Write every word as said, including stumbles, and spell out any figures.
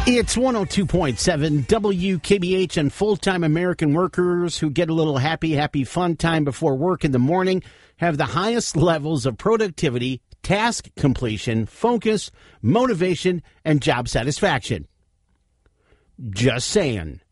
It's one oh two point seven W K B H, and full-time American workers who get a little happy, happy fun time before work in the morning have the highest levels of productivity, task completion, focus, motivation, and job satisfaction. Just saying.